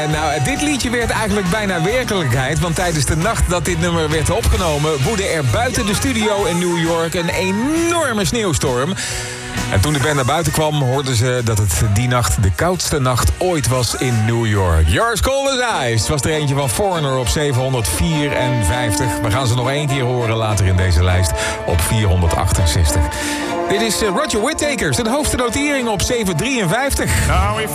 Nou, dit liedje werd eigenlijk bijna werkelijkheid. Want tijdens de nacht dat dit nummer werd opgenomen, woedde er buiten de studio in New York een enorme sneeuwstorm. En toen de band naar buiten kwam, hoorden ze dat het die nacht de koudste nacht ooit was in New York. You're as cold as ice was er eentje van Foreigner op 754. We gaan ze nog één keer horen later in deze lijst op 468. Dit is Roger Whittaker, de hoogste notering op 753.